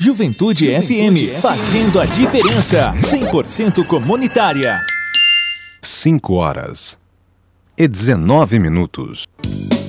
Juventude FM, fazendo a diferença, 100% comunitária. 5 horas e 19 minutos.